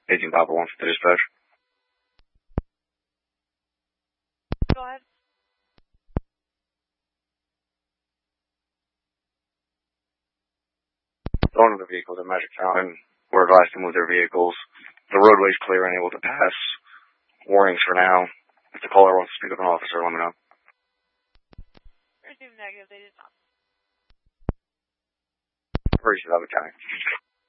18 Papa 1 for the dispatch. Go ahead. One of the vehicles at Magic Fountain were advised to move their vehicles. The roadway's clear and able to pass. Warnings for now. If the caller wants to speak with an officer, let me know. Resume negative. They did not. Appreciate that, County.